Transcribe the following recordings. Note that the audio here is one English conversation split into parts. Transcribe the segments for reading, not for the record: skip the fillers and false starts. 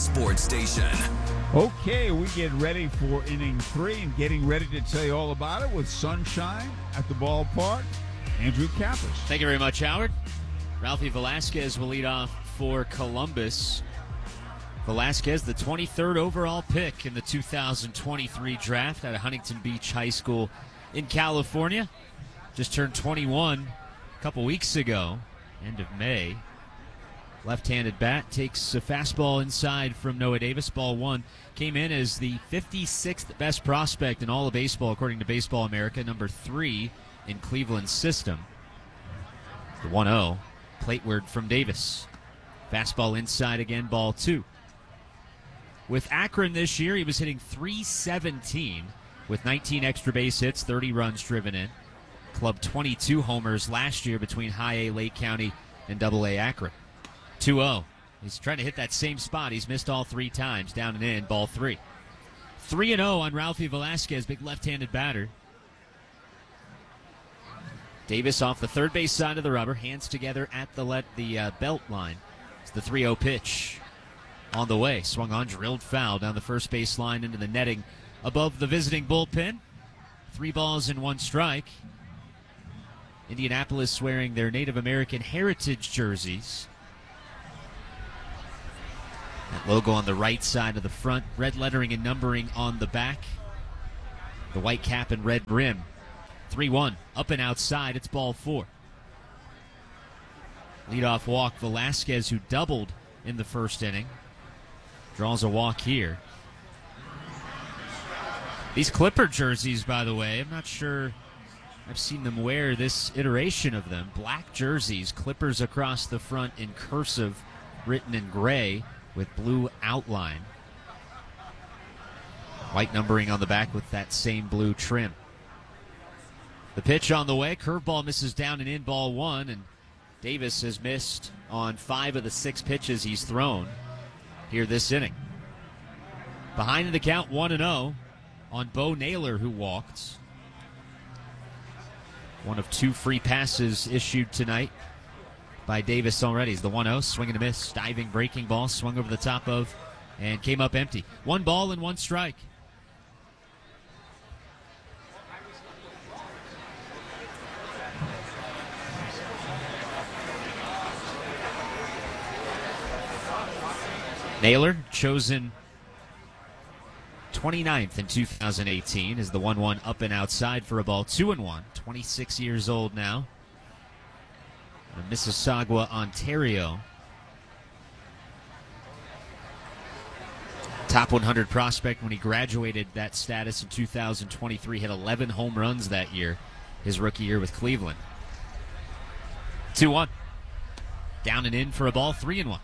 sports station. Okay, we get ready for inning 3 and getting ready to tell you all about it with sunshine at the ballpark. Andrew Kappas. Thank you very much, Howard. Ralphie Velasquez will lead off for Columbus. Velasquez, the 23rd overall pick in the 2023 draft out of Huntington Beach High School in California. Just turned 21 a couple weeks ago, end of May. Left-handed bat, takes a fastball inside from Noah Davis. Ball 1. Came in as the 56th best prospect in all of baseball, according to Baseball America, number 3 in Cleveland's system. The 1-0. Plate word from Davis. Fastball inside again, ball 2. With Akron this year, he was hitting .317 with 19 extra base hits, 30 runs driven in. Clubbed 22 homers last year between High A Lake County and Double A Akron. 2-0. He's trying to hit that same spot. He's missed all 3 times. Down and in, ball 3. 3-0 on Ralphie Velasquez, big left-handed batter. Davis off the third base side of the rubber, hands together at the belt line. It's the 3-0 pitch on the way. Swung on, drilled foul down the first base line into the netting above the visiting bullpen. 3 balls and 1 strike. Indianapolis wearing their Native American heritage jerseys. That logo on the right side of the front, red lettering and numbering on the back. The white cap and red rim. 3-1, up and outside, it's ball 4. Leadoff walk, Velasquez, who doubled in the first inning. Draws a walk here. These Clipper jerseys, by the way, I'm not sure I've seen them wear this iteration of them. Black jerseys, Clippers across the front in cursive, written in gray with blue outline. White numbering on the back with that same blue trim. The pitch on the way, curveball misses down and in, ball 1, and Davis has missed on 5 of the 6 pitches he's thrown here this inning. Behind in the count, 1-0 on Bo Naylor, who walked. One of 2 free passes issued tonight by Davis already. It's the 1-0, swing and a miss, diving, breaking ball, swung over the top of, and came up empty. 1 ball and 1 strike. Naylor, chosen 29th in 2018, is the 1-1 up and outside for a ball 2-1. 26 years old now. Mississauga, Ontario. Top 100 prospect when he graduated that status in 2023. Hit 11 home runs that year, his rookie year with Cleveland. 2-1. Down and in for a ball 3-1.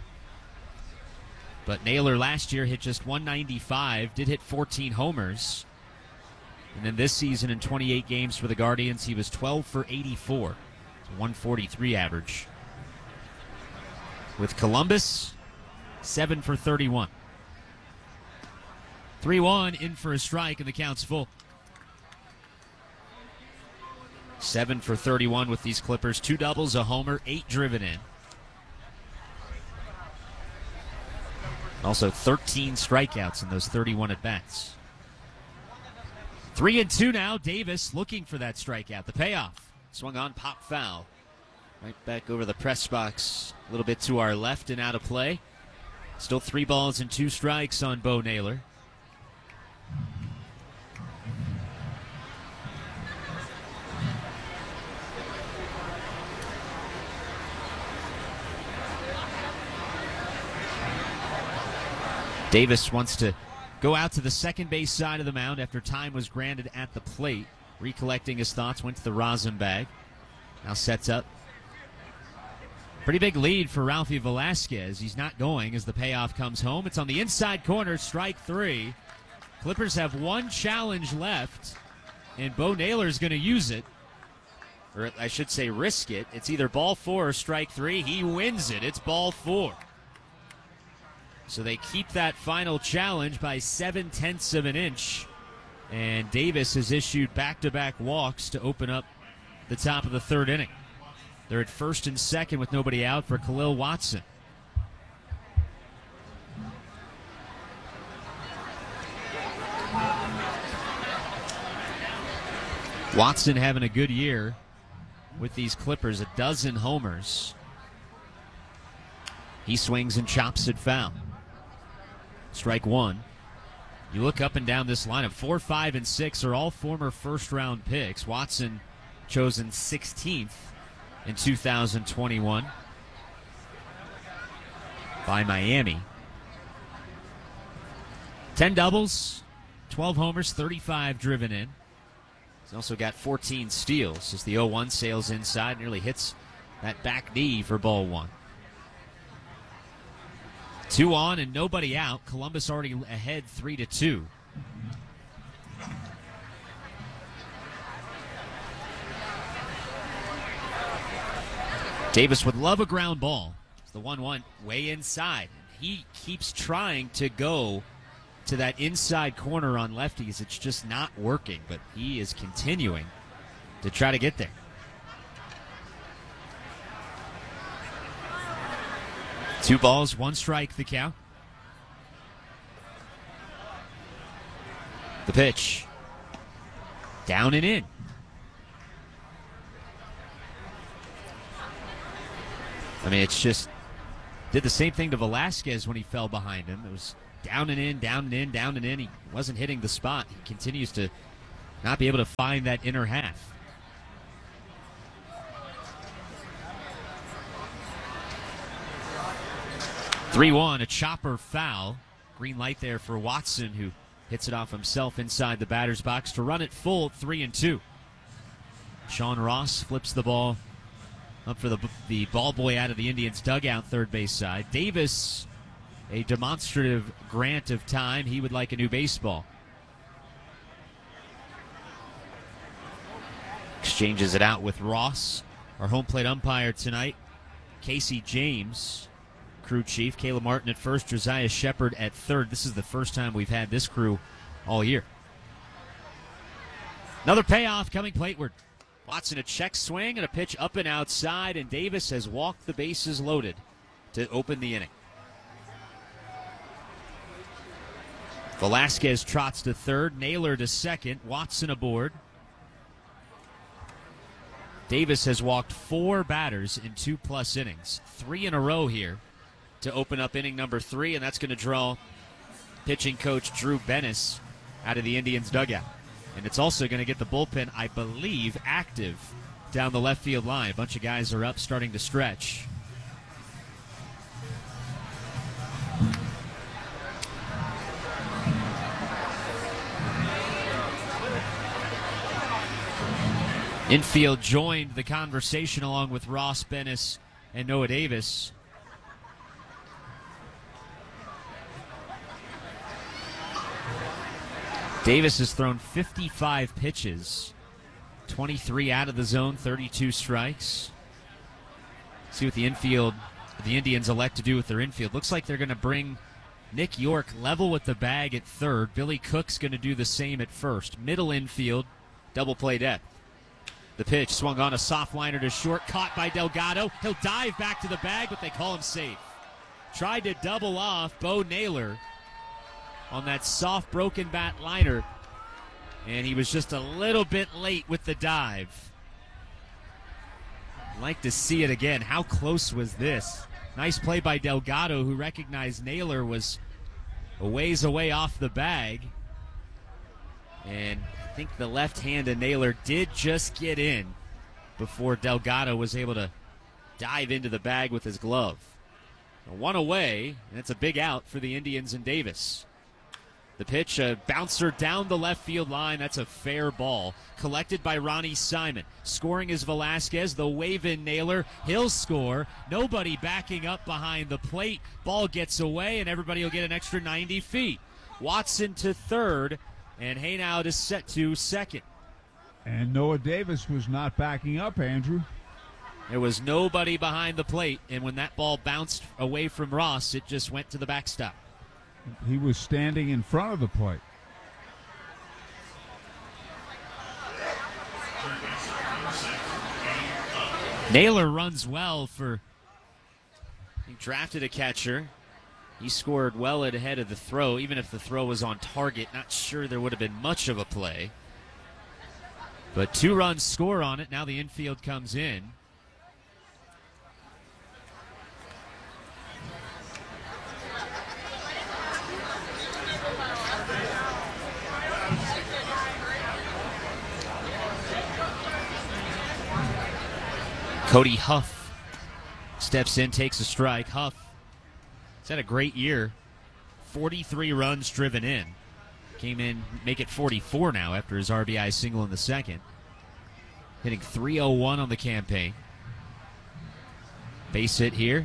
But Naylor last year hit just .195, did hit 14 homers. And then this season in 28 games for the Guardians, he was 12 for 84. It's a .143 average. With Columbus, 7 for 31. 3-1, in for a strike, and the count's full. 7 for 31 with these Clippers. 2 doubles, a homer, 8 driven in. Also 13 strikeouts in those 31 at-bats. 3-2 now. Davis looking for that strikeout. The payoff. Swung on, pop foul. Right back over the press box. A little bit to our left and out of play. Still 3 balls and 2 strikes on Bo Naylor. Davis wants to go out to the second base side of the mound after time was granted at the plate. Recollecting his thoughts, went to the rosin bag. Now sets up. Pretty big lead for Ralphie Velasquez. He's not going as the payoff comes home. It's on the inside corner, strike 3. Clippers have 1 challenge left, and Bo Naylor's going to use it. Or I should say risk it. It's either ball 4 or strike 3. He wins it. It's ball 4. So they keep that final challenge by 0.7 of an inch. And Davis has issued back-to-back walks to open up the top of the 3rd inning. They're at 1st and 2nd with nobody out for Khalil Watson. Watson having a good year with these Clippers, 12 homers. He swings and chops it foul. Strike one. You look up and down this lineup, 4, 5, and 6 are all former first-round picks. Watson chosen 16th in 2021 by Miami. 10 doubles, 12 homers, 35 driven in. He's also got 14 steals as the 0-1 sails inside, nearly hits that back knee for ball one. 2 on and nobody out. Columbus already ahead 3-2. Davis would love a ground ball. It's the 1-1 way inside. He keeps trying to go to that inside corner on lefties. It's just not working, but he is continuing to try to get there. Two balls, one strike, the count. The pitch. Down and in. I mean, it's just did the same thing to Velasquez when he fell behind him. It was down and in, down and in, down and in. He wasn't hitting the spot. He continues to not be able to find that inner half. (3-1), a chopper foul. Green light there for Watson, who hits it off himself inside the batter's box to run it full 3-2. Sean Ross flips the ball up for the ball boy out of the Indians' dugout, third base side. Davis, a demonstrative grant of time. He would like a new baseball. Exchanges it out with Ross, our home plate umpire tonight. Casey James, crew chief. Caleb Martin at first, Josiah Shepard at third. This is the first time we've had this crew all year. Another payoff coming plateward. Watson a check swing and a pitch up and outside, and Davis has walked the bases loaded to open the inning. Velasquez trots to third, Naylor to second, Watson aboard. Davis has walked 4 batters in 2+ innings, 3 in a row here to open up inning number 3, and that's going to draw pitching coach Drew Bennis out of the Indians' dugout. And it's also going to get the bullpen, I believe, active down the left field line. A bunch of guys are up, starting to stretch. Infield joined the conversation along with Ross, Bennis, and Noah Davis. Davis has thrown 55 pitches, 23 out of the zone, 32 strikes. See what the Indians elect to do with their infield. Looks like they're going to bring Nick York level with the bag at third. Billy Cook's going to do the same at first. Middle infield, double play depth. The pitch swung on a soft liner to short, caught by Delgado. He'll dive back to the bag, but they call him safe. Tried to double off Bo Naylor on that soft broken bat liner, and he was just a little bit late with the dive. Like to see it again. How close was this? Nice play by Delgado, who recognized Naylor was a ways away off the bag, and I think the left hand of Naylor did just get in before Delgado was able to dive into the bag with his glove. One away, and it's a big out for the Indians and Davis. The pitch, a bouncer down the left field line. That's a fair ball. Collected by Ronnie Simon. Scoring is Velasquez. The wave in Naylor. He'll score. Nobody backing up behind the plate. Ball gets away, and everybody will get an extra 90 feet. Watson to third, and Haynow is set to second. And Noah Davis was not backing up, Andrew. There was nobody behind the plate, and when that ball bounced away from Ross, it just went to the backstop. He was standing in front of the plate. Naylor runs well for, he drafted a catcher. He scored well ahead of the throw, even if the throw was on target. Not sure there would have been much of a play. But 2 runs score on it. Now the infield comes in. Cody Huff steps in, takes a strike. Huff has had a great year. 43 runs driven in. Came in, make it 44 now after his RBI single in the second. Hitting .301 on the campaign. Base hit here.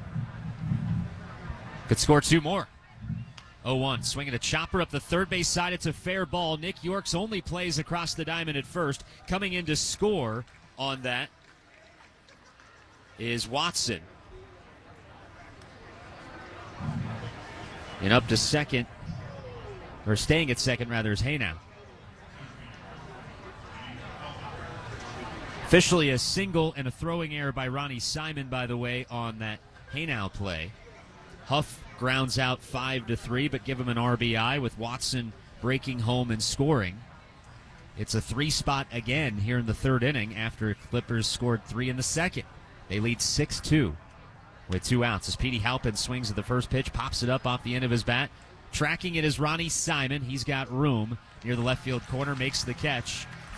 Could score 2 more. 0-1, swinging a chopper up the third base side. It's a fair ball. Nick Yorks only plays across the diamond at first. Coming in to score on that is Watson. And up to second, or staying at second rather, is Haynow. Officially a single and a throwing error by Ronnie Simon, by the way, on that Haynow play. Huff grounds out 5-3, but give him an RBI with Watson breaking home and scoring. It's a 3-spot again here in the third inning after Clippers scored 3 in the second. They lead 6-2 with 2 outs as Petey Halpin swings at the first pitch, pops it up off the end of his bat. Tracking it is Ronnie Simon. He's got room near the left field corner, makes the catch